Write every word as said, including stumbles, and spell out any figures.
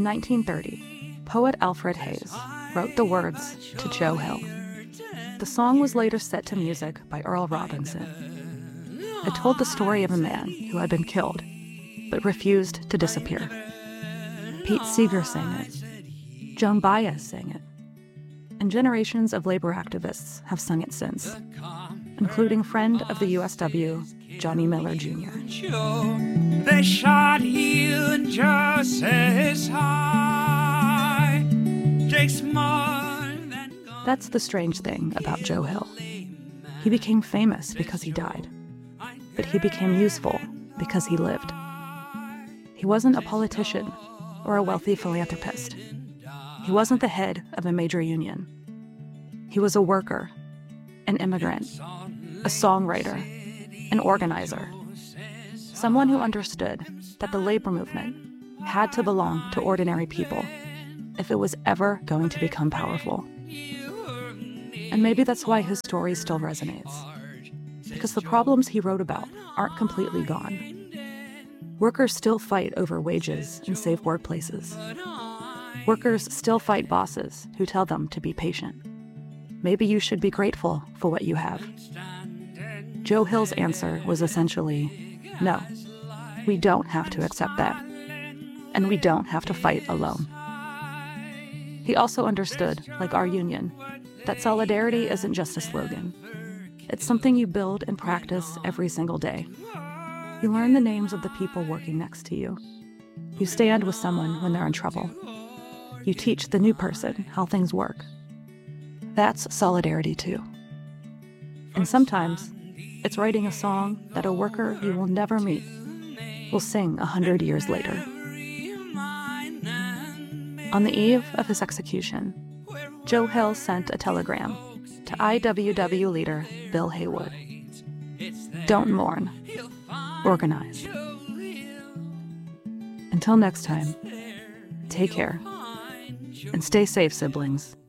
In nineteen thirty, poet Alfred Hayes wrote the words to Joe Hill. The song was later set to music by Earl Robinson. It told the story of a man who had been killed, but refused to disappear. Pete Seeger sang it. Joan Baez sang it. And generations of labor activists have sung it since, including friend of the U S W, Johnny Miller Junior They shot you just as high. Takes more than That's the strange thing about Joe Hill. He became famous because he died, but he became useful because he lived. He wasn't a politician or a wealthy philanthropist. He wasn't the head of a major union. He was a worker, an immigrant, a songwriter, an organizer, someone who understood that the labor movement had to belong to ordinary people if it was ever going to become powerful. And maybe that's why his story still resonates, because the problems he wrote about aren't completely gone. Workers still fight over wages in safe workplaces. Workers still fight bosses who tell them to be patient. Maybe you should be grateful for what you have. Joe Hill's answer was essentially, no, we don't have to accept that. And we don't have to fight alone. He also understood, like our union, that solidarity isn't just a slogan. It's something you build and practice every single day. You learn the names of the people working next to you. You stand with someone when they're in trouble. You teach the new person how things work. That's solidarity too. And sometimes it's writing a song that a worker you will never meet will sing a hundred years later. On the eve of his execution, Joe Hill sent a telegram to I W W leader Bill Haywood. Don't mourn. Organize. Until next time, take care and stay safe, siblings.